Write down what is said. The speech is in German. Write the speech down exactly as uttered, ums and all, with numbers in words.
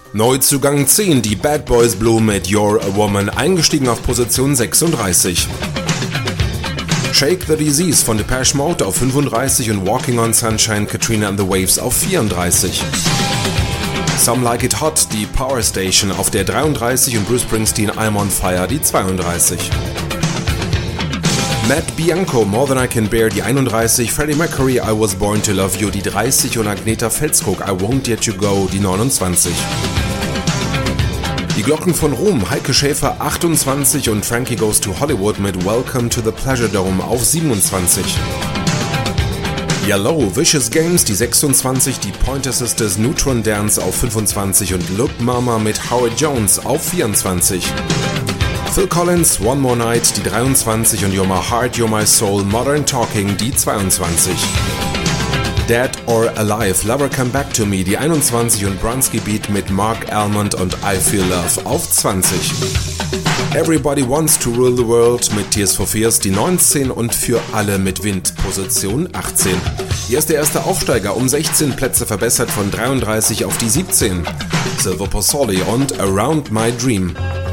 Neuzugang zehn, die Bad Boys Blue mit You're a Woman, eingestiegen auf Position sechsunddreißig. Shake the Disease von Depeche Mode auf fünfunddreißig und Walking on Sunshine, Katrina and the Waves auf vierunddreißig. Some Like It Hot, die Power Station auf der dreiunddreißig und Bruce Springsteen, I'm on Fire, die zweiunddreißig. Matt Bianco, More Than I Can Bear, die einunddreißig, Freddie Mercury, I Was Born to Love You, die dreißig und Agnetha Feltskog, I Won't Let You Go, die neunundzwanzig. Die Glocken von Rom, Heike Schäfer achtundzwanzig und Frankie Goes to Hollywood mit Welcome to the Pleasure Dome auf siebenundzwanzig. Yellow, Vicious Games, die sechsundzwanzig, die Pointer Sisters, Neutron Dance auf fünfundzwanzig und Look Mama mit Howard Jones auf vierundzwanzig. Phil Collins, One More Night, die dreiundzwanzig und You're My Heart, You're My Soul, Modern Talking, die zweiundzwanzig. Dead or Alive, Lover Come Back to Me, die einundzwanzig und Bronski Beat mit Mark Almond und I Feel Love auf zwanzig. Everybody Wants to Rule the World mit Tears for Fears, die neunzehn und Für alle mit Wind, Position achtzehn. Hier ist der erste Aufsteiger, um sechzehn Plätze verbessert von dreiunddreißig auf die siebzehn. Silver Pozzoli und Around My Dream.